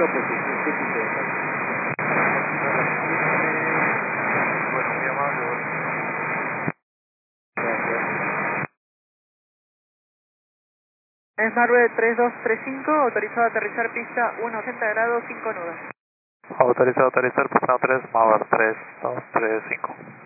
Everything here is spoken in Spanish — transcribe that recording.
posición, ¿qué tipo de cambio? Bueno, muy amable. Gracias. Smartway 3235, autorizado a aterrizar pista 180 grados, 5 nudos. Autorizado a aterrizar, pista 3, Maver 3, 2, 3, 5.